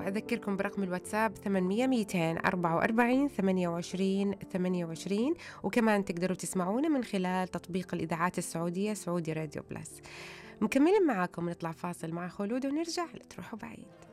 وأذكركم برقم الواتساب 800 244 28 28، وكمان تقدروا تسمعونا من خلال تطبيق الإذاعات السعودية سعودي راديو بلس. مكملين معاكم، نطلع فاصل مع خلود ونرجع، لا تروحوا بعيد.